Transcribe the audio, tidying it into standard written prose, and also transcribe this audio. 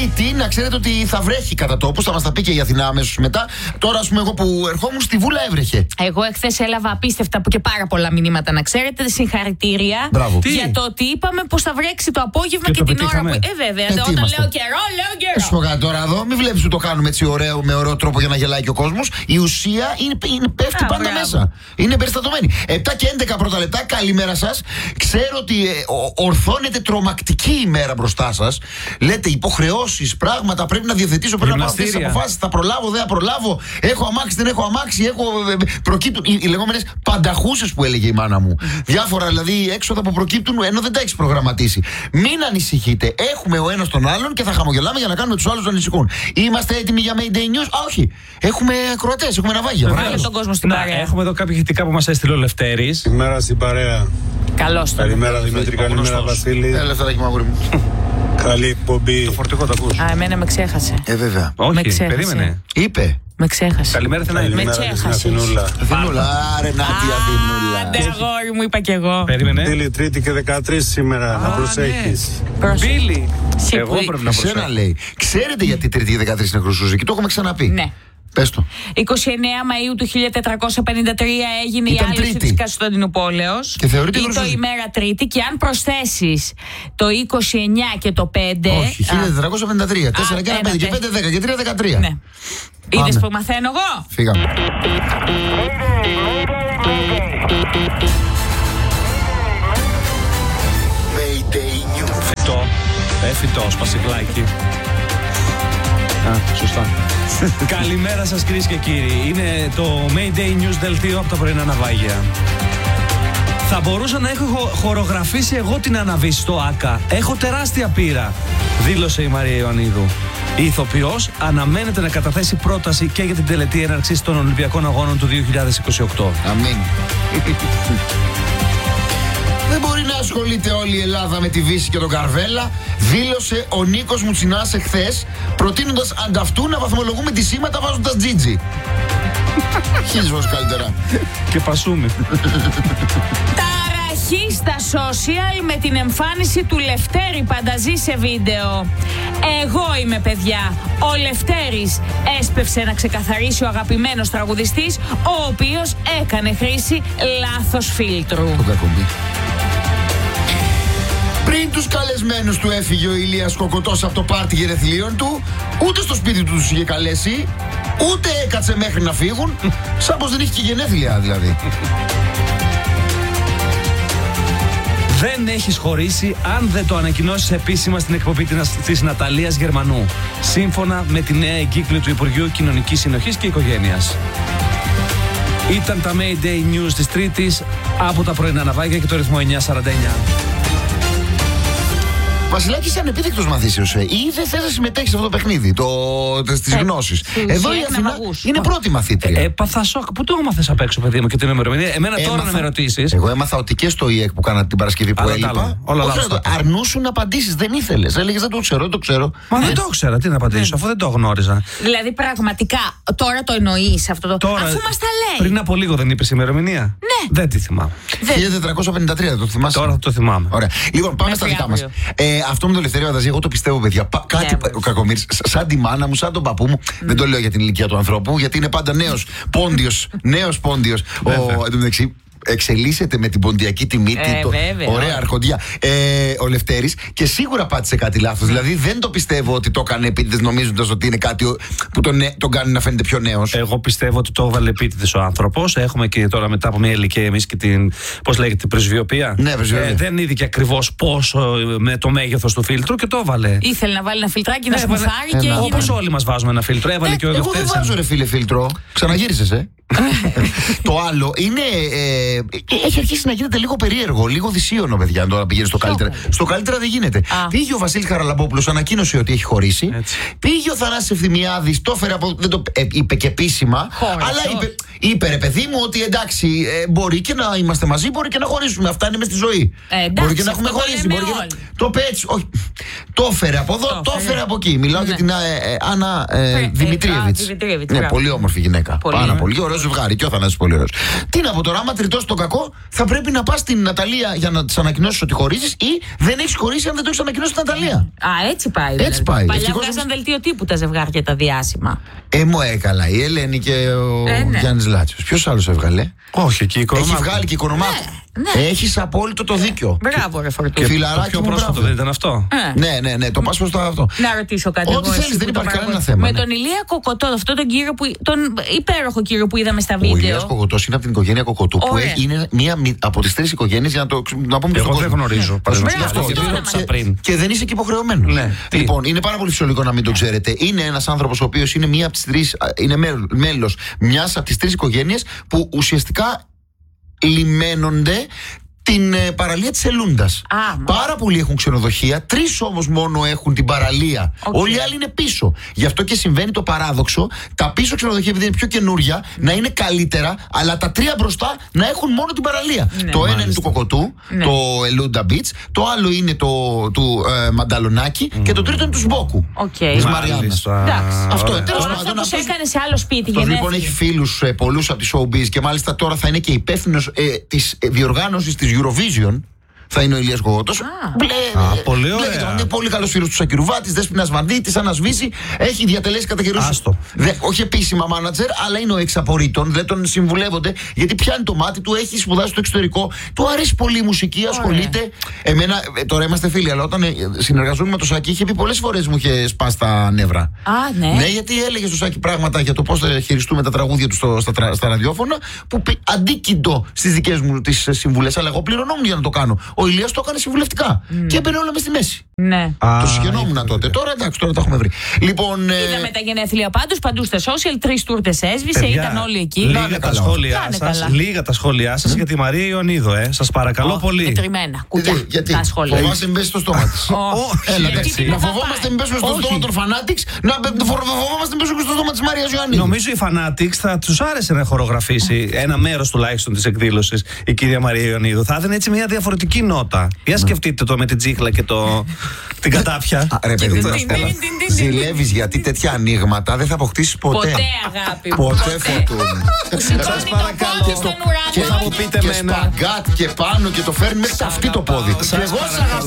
Τρίτη, να ξέρετε ότι θα βρέχει κατά τόπους, θα μας τα πει και η Αθηνά αμέσως μετά. Τώρα, ας πούμε, εγώ που ερχόμουν στη Βούλα έβρεχε. Εγώ εχθές έλαβα απίστευτα και πάρα πολλά μηνύματα, να ξέρετε. Συγχαρητήρια. Μπράβο. Για το ότι είπαμε πως θα βρέξει το απόγευμα και την ώρα που. Βέβαια. Όταν λέω καιρό, λέω καιρό. Σου πω κάτι τώρα εδώ, μην βλέπεις που το κάνουμε έτσι ωραίο, με ωραίο τρόπο για να γελάει και ο κόσμος. Η ουσία πέφτει πάντα μέσα. Είναι περιστατωμένη. 7 και 11 πρώτα λεπτά, καλημέρα σας. Ξέρω ότι ορθώνεται τρομακτική ημέρα μπροστά σας. Λέτε υποχρεώσεις, πράγματα πρέπει να διαθετήσω, πρέπει να πάρω αυτές τις αποφάσεις. Θα προλάβω, δεν θα προλάβω. Έχω αμάξι, δεν έχω αμάξι. Προκύπτουν οι λεγόμενες πανταχούσες που έλεγε η μάνα μου. Διάφορα δηλαδή έξοδα που προκύπτουν ενώ δεν τα έχεις προγραμματίσει. Μην ανησυχείτε. Έχουμε ο ένας τον άλλον και θα χαμογελάμε για να κάνουμε τους άλλους να ανησυχούν. Είμαστε έτοιμοι για Mayday News? Όχι. Έχουμε ακροατές, έχουμε ναυάγια. Βάλε τον κόσμο στην παρέα. Έχουμε εδώ κάποια ηχητικά που μας έστειλε ο Λευτέρης. Καλημέρα στην παρέα. Καλώς το. Καλημέρα Δημήτρη, καλημέρα Βασίλη. Λεφταράκι μαύρη μου. Καλή εκπομπή. Το φορτηγό το ακούς? Εμένα με ξέχασε. Βέβαια. Όχι, Με ξέχασε. περίμενε. Είπε. Με ξέχασε. Καλημέρα, Θενάη. Με ξέχασες. Αθηνούλα. Άρε να τη Αθηνούλα. Άντε αγόρι μου, είπα κι εγώ. Περίμενε. Τέλη Τρίτη και 13 σήμερα, να προσέχεις. Μπίλι. Εσύ Εγώ που- πρέπει να Εσένα προσέχω. λέει. Ξέρετε γιατί Τρίτη και 13 είναι Χρυσούζικη? Το έχουμε ξαναπεί. Ναι. Πες το. 29 Μαΐου του 1453 έγινε Ήταν η άλυση Τρίτη. της Κωνσταντινούπολεως. Και θεωρείται Ή το Χρυσούζικη. ημέρα Τρίτη. Και αν προσθέσεις το 29 και το 5. Όχι, 1453. 4 και 1, 5 και 5, 10 και 3, 13. Ναι. Είδες που μαθαίνω εγώ. Φύγαμε. Mayday News. Φυτό. Φυτό, σπασικλάκι. Σωστά. Καλημέρα σας κυρίες και κύριοι. Είναι το Mayday News δελτίο από τα πρωινά ναυάγια. Θα μπορούσα να έχω χορογραφήσει εγώ την αναβίση στο ΆΚΑ. Έχω τεράστια πείρα, δήλωσε η Μαρία Ιωαννίδου. Η ηθοποιός αναμένεται να καταθέσει πρόταση και για την τελετή έναρξης των Ολυμπιακών Αγώνων του 2028. Αμήν. Δεν μπορεί να ασχολείται όλη η Ελλάδα με τη Βύση και τον Καρβέλα, δήλωσε ο Νίκος Μουτσινάς εχθές, προτείνοντας ανταυτού να βαθμολογούμε τη σήματα βάζοντας τζίτζι. Χίλιες φορές καλύτερα. Και πασούμε. Ταραχή στα social με την εμφάνιση του Λευτέρη Πανταζή σε βίντεο. Εγώ είμαι, παιδιά. Ο Λευτέρης έσπευσε να ξεκαθαρίσει ο αγαπημένος τραγουδιστής, ο οποίος έκανε χρήση λάθος φίλτρου. Τον κακομπή. Πριν τους καλεσμένους του έφυγε ο Ηλίας Κοκοτός από το πάρτι γενεθλίων του, ούτε στο σπίτι του τους είχε καλέσει, ούτε έκατσε μέχρι να φύγουν, σαν πως δεν είχε και γενέθλια δηλαδή. Δεν έχεις χωρίσει αν δεν το ανακοινώσεις επίσημα στην εκπομπή της Ναταλίας Γερμανού, σύμφωνα με τη νέα εγκύκλιο του Υπουργείου Κοινωνικής Συνοχής και Οικογένειας. Ήταν τα Mayday News της Τρίτης από τα πρωινά ναυάγια και το ρυθμό 949. Βασιλάκη, είσαι ανεπίδεικτος μαθήσεως, ή δεν θες να συμμετέχεις σε αυτό το παιχνίδι, στις γνώσεις. Εδώ η Αθηνά είναι πρώτη μαθήτρια. Έπαθα σοκ. Πού το έμαθες απ' έξω, παιδί μου, και την ημερομηνία? Εμένα τώρα να με ρωτήσεις. Εγώ έμαθα ότι και στο ΙΕΚ που κάνα την Παρασκευή που έλειπα, αρνούσουν να απαντήσεις, δεν ήθελες. Έλεγες δεν το ξέρω, δεν το ξέρω. Μα δεν το ήξερα, τι να απαντήσω, αφού δεν το γνώριζα. Δηλαδή, πραγματικά, τώρα το εννοείς αυτό το. Τώρα, αφού μας τα λέει. Πριν από λίγο δεν είπες ημερομηνία? Ναι. Δεν τη θυμάμαι. 1453, το θυμάσαι? Τώρα το θυμάμαι. Ωραία. Λοιπόν, πάμε στα δικά μας. Αυτό με το Ελευθερίο Πανταζή, εγώ το πιστεύω, παιδιά. Κάτι ο Κακομοίρης, σαν τη μάνα μου, σαν τον παππού μου. Δεν το λέω για την ηλικία του ανθρώπου, γιατί είναι πάντα νέος πόντιος. Εντωμεταξύ, εξελίσσεται με την ποντιακή τη μύτη. Ωραία αρχοντιά. Ο Λευτέρης, και σίγουρα πάτησε κάτι λάθος. Δηλαδή δεν το πιστεύω ότι το έκανε επίτηδες, νομίζοντας ότι είναι κάτι που τον κάνει να φαίνεται πιο νέος. Εγώ πιστεύω ότι το έβαλε επίτηδες ο άνθρωπος. Έχουμε και τώρα μετά από μια ηλικία εμείς και την, πώς λέγεται, την πρεσβειοποία. Ναι, πρεσβειοποία. Δεν είδε και ακριβώς πόσο με το μέγεθος του φίλτρου και το έβαλε. Ήθελε να βάλει ένα φιλτράκι να σκουφάρει και έγινε. Όπως όλοι μας βάζουμε ένα φίλτρο. Έβαλε και ο Εγώ δεν βάζω, ρε φίλε, φίλτρο. Ξαναγύρισες, Το άλλο είναι. Έχει αρχίσει να γίνεται λίγο περίεργο, λίγο δυσίωνο, παιδιά. Αν τώρα πηγαίνει στο καλύτερα. Στο καλύτερα δεν γίνεται. Πήγε ο Βασίλης Χαραλαμπόπουλος, ανακοίνωσε ότι έχει χωρίσει. Έτσι. Πήγε ο Θανάσης Ευθυμιάδης, το έφερε από. Δεν το είπε και επίσημα. Αλλά είπε, ρε παιδί μου, ότι εντάξει, μπορεί και να είμαστε μαζί, μπορεί και να χωρίσουμε. Αυτά είναι μες στη ζωή. Μπορεί και να έχουμε χωρίσει. Το είπε έτσι. Όχι. Το έφερε από εδώ, το έφερε από εκεί. Μιλάω για την Άννα Δημητρίεβιτς. Ναι, πολύ όμορφη γυναίκα. Πάρα πολύ ωραίο ζευγάρι. Και ο Θανάσης πολύ ωραίος. Τι να πω τώρα, άμα τριτός στον κακό, θα πρέπει να πας στην Ναταλία για να της ανακοινώσεις ότι χωρίζεις ή δεν έχεις χωρίσει αν δεν το έχεις ανακοινώσει στην Ναταλία. Α, έτσι πάει. Έτσι Δηλαδή. πάει. Παλιά Ευτυχώς βγάζαν δελτίο τύπου τα ζευγάρια τα διάσημα. Μου έκαλα. Η Ελένη και ο Ναι. Γιάννης Λάτσιος. Ποιος άλλος έβγαλε? Όχι, και η Έχει Οικονομάκου. βγάλει και η Οικονομάκου. Ναι. Έχεις απόλυτο το δίκιο. Μπράβο, ρε Και Φορτούνη. το Φιλαράκι πιο μου, πρόσφατο μπράβο. δεν ήταν αυτό. Ναι, το πας προς το αυτό. Να ρωτήσω κάτι. Ό,τι εγώ, θέλεις, εσύ δεν που το υπάρχει κανένα παρακολουθείς. θέμα, Με ναι. τον Ηλία Κοκοτό, αυτόν τον κύριο τον υπέροχο κύριο που είδαμε στα Ο βίντεο. Ηλίας Κοκοτός είναι από την οικογένεια Κοκοτού, που Ωραία. είναι μία από τις 3 οικογένειες, για να πούμε και στον Εγώ δεν κόσμο. γνωρίζω. παραδείγματος Μπράβο, χάρη, αυτό γιατί να ρώτησα μας- πριν. Και δεν είσαι και υποχρεωμένος. Ναι. Τι? Λοιπόν, είναι πάρα πολύ φυσιολογικό να μην το ξέρετε. Είναι ένας άνθρωπος ο οποίος είναι μία από τις 3, είναι μέλος μιας από τις 3 οικογένειες που ουσιαστικά λιμένονται την παραλία της Ελούντας. Πάρα πολλοί έχουν ξενοδοχεία, 3 όμως μόνο έχουν την παραλία. Όλοι οι άλλοι είναι πίσω. Γι' αυτό και συμβαίνει το παράδοξο, τα πίσω ξενοδοχεία, επειδή είναι πιο καινούρια, να είναι καλύτερα, αλλά τα 3 μπροστά να έχουν μόνο την παραλία. Ναι. Το ένα είναι του Κοκοτού, το Ελούντα Beach, το άλλο είναι του Μανταλονάκη και το τρίτο είναι του Σμπόκου. Οκ. Της Μαριάννας. Μάλιστα. Εντάξει. Αυτό, Ωραία. τέλος Τώρα πάντων, αυτό που αυτός- έκανε σε άλλο σπίτι, αυτός λοιπόν γενέθλια. έχει φίλους πολλούς από τη showbiz και μάλιστα τώρα θα είναι και υπεύθυνος της διοργάνωσης της Eurovision. Θα είναι ο Ηλίας Κοκοτός. πολύ ωραία. Βλέπετε, είναι πολύ καλός φίλος του Σακυρουβά, της Δέσποινας Βανδύ, της Άννας Βύση. Έχει διατελέσει κατά καιρούς. Άστο. Όχι επίσημα μάνατζερ, αλλά είναι ο εξαπορρίτων. Δεν τον συμβουλεύονται γιατί πιάνει το μάτι του, έχει σπουδάσει στο εξωτερικό. Του αρέσει πολύ η μουσική, ασχολείται. Εμένα, τώρα είμαστε φίλοι, αλλά όταν συνεργαζόμουν με το Σάκη, είχε πει πολλές φορές μου είχε σπάσει τα νεύρα. Ναι. Ναι, γιατί έλεγε στο Σάκη πράγματα για το πώς θα χειριστούμε τα τραγούδια του στα ραδιόφωνα, που αντίκειντο στις δικές μου τις συμβουλές. Αλλά εγώ πληρωνόμουν για να το κάνω. Ο Ηλίας το έκανε συμβουλευτικά. Και έμπαινε όλα μες στη μέση. Ναι. Το συγγενόμουν τότε. Τώρα εντάξει, τώρα τα έχουμε βρει. Λοιπόν. Είδαμε τα γενέθλια πάντως παντού στα social, 3 τούρτες έσβησε, Παιδιά, ήταν όλοι εκεί. Λίγα τα σχόλιά σας για τη Μαρία Ιωνίδου, σας παρακαλώ πολύ. Μετρημένα. Κουκιά. Γιατί, Τα σχόλια. φοβάσαι μην πέσει στο στόμα της. Έλα, Γιατί εντάξει. τι Να θα φοβόμαστε πάει. μην πέσουμε στο στόμα των Fanatics, να φοβόμαστε μην πέσουμε στο στόμα της Μαρίας Ιωαννίδου. Νομίζω οι Fanatics θα τους άρεσε να χορογραφήσει ένα μέρος τουλάχιστον της εκδήλωσης η κυρία Μαρία Ιωννίδου. Θα έδινε έτσι μια διαφορετική νότα. Για σκεφτείτε το με την τσίχλα και την κατάπια. Ρε παιδί μου, Στέλλα, ζηλεύεις γιατί τέτοια ανοίγματα δεν θα αποκτήσεις ποτέ. Ποτέ, αγάπη μου. Ποτέ, Φορτούνη. Σηκώνει το πόδι στον ουρανό. Και θα μου πείτε Και εμένα. σπαγκάτ και πάνω και το φέρνει μέχρι αυτή το πόδι. Σας Και εγώ σ' αγαπάω.